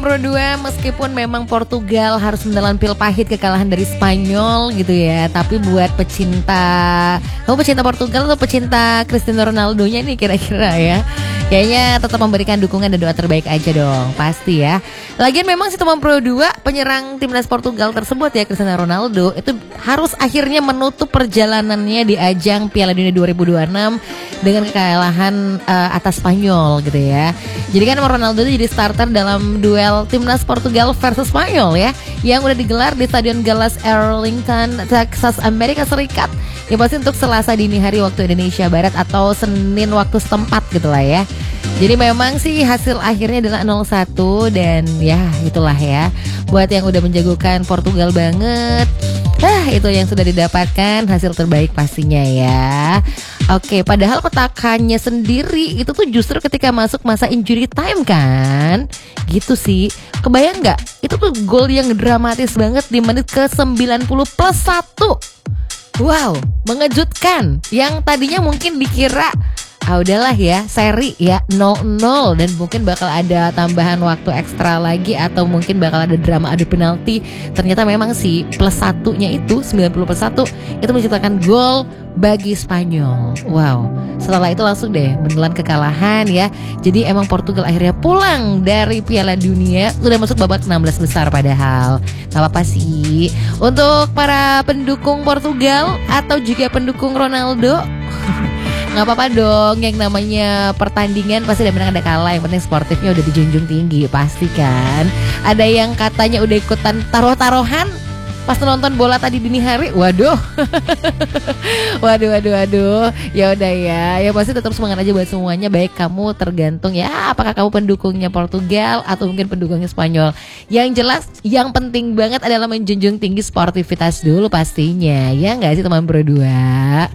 Pro 2, meskipun memang Portugal harus menelan pil pahit kekalahan dari Spanyol gitu ya, tapi buat kamu pecinta Portugal atau pecinta Cristiano Ronaldo-nya nih kira-kira ya, kayaknya tetap memberikan dukungan dan doa terbaik aja dong, pasti ya. Lagian memang si teman Pro 2, penyerang timnas Portugal tersebut ya, Cristiano Ronaldo, itu harus akhirnya menutup perjalanannya di ajang Piala Dunia 2026 dengan kekalahan atas Spanyol gitu ya. Jadi kan Ronaldo itu jadi starter dalam duel timnas Portugal versus Spanyol ya, yang udah digelar di Stadion Dallas Arlington, Texas, Amerika Serikat. Ya pasti untuk Selasa dini hari waktu Indonesia Barat atau Senin waktu setempat gitu lah ya. Jadi memang sih hasil akhirnya adalah 0-1 dan ya itulah ya. Buat yang udah menjagokan Portugal banget, itu yang sudah didapatkan hasil terbaik pastinya ya. Oke, padahal ketakannya sendiri itu tuh justru ketika masuk masa injury time kan. Gitu sih. Kebayang gak? Itu tuh gol yang dramatis banget di menit ke 90 plus 1. Wow, mengejutkan. Yang tadinya mungkin dikira udahlah ya, seri ya 0-0 dan mungkin bakal ada tambahan waktu ekstra lagi atau mungkin bakal ada drama adu penalti. Ternyata memang sih plus 1-nya itu 90 plus 1 itu menciptakan gol bagi Spanyol. Wow, setelah itu langsung deh menelan kekalahan ya. Jadi emang Portugal akhirnya pulang dari Piala Dunia, udah masuk babak 16 besar padahal. Gak apa-apa sih untuk para pendukung Portugal atau juga pendukung Ronaldo. Gak apa-apa dong, yang namanya pertandingan pasti ada menang ada kalah. Yang penting sportifnya udah dijunjung tinggi, pasti kan. Ada yang katanya udah ikutan taruh-taruhan pas nonton bola tadi dini hari. Waduh. Waduh. Ya udah ya. Ya pasti tetap semangat aja buat semuanya. Baik kamu tergantung ya, apakah kamu pendukungnya Portugal atau mungkin pendukungnya Spanyol. Yang jelas, yang penting banget adalah menjunjung tinggi sportivitas dulu pastinya. Ya nggak sih teman berdua?